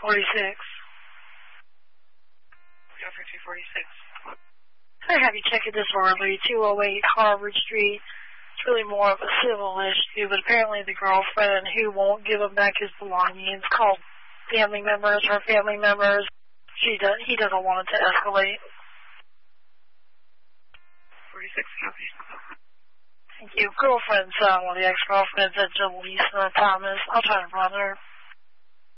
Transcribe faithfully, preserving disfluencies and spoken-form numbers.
forty-six. Go for two forty-six. I have you check it this orderly, two oh eight Harvard Street. It's really more of a civil issue, but apparently the girlfriend who won't give him back his belongings called family members, her family members. She does, he doesn't want it to escalate. forty-six copy. Thank you. Girlfriend's uh, one of the ex-girlfriends at Lisa Thomas. I'll try to run her.